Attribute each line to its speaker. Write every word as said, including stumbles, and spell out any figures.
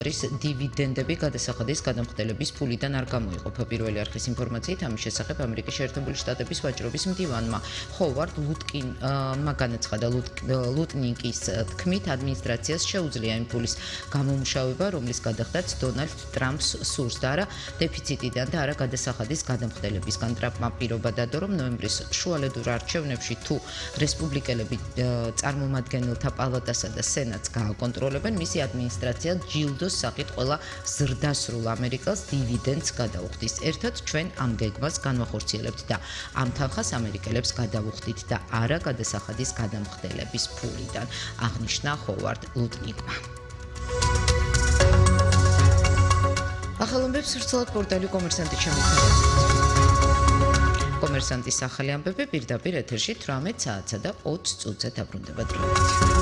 Speaker 1: რის დივიდენდები გადასახადის გადამხდელების ფულიდან არ გამოიყოფა. Პირველი არხის ინფორმაციით ამის შესახებ ამერიკის შეერთებული შტატების ვაჭრობის მდივანმა ჰოვარდ ლუტკინმა განაცხადა. ლუტნიკის თქმით, ადმინისტრაციას შეუძლია იმ ფულის გამომუშავება, რომლის გადახდაც დონალდ ტრამპს სურს და არა დეფიციტიდან და არა გადასახადის გადამხდელებისგან. ტრამპმა პირობა დადო, რომ ნოემბრის შუალედურ არჩევნებში თუ რესპუბლიკელები წარმომადგენელთა პალატასა და სენატს გააკონტროლებენ, მისი ადმინისტრაცია ჯილდოს სახით ყველა ზრდასრულ ამერიკელს დივიდენდს გადაუხდის. ერთად ჩვენ ამ გეგმას განვახორციელებთ და ამ თანხას ამერიკელებს გადავუხდით და არა გადასახადის გადამხდელების ფულიდან, აღნიშნა ჰოვარდ ლუტნიკმა. ახალ ამბებს ვრცელად პორტალი კომერსანტი შემოთავაზებთ. კომერსანტის ახალი ამბები პირდაპირ ეთერში თვრამეტ საათსა და ოცი წუთზე დაბრუნდება დროებით.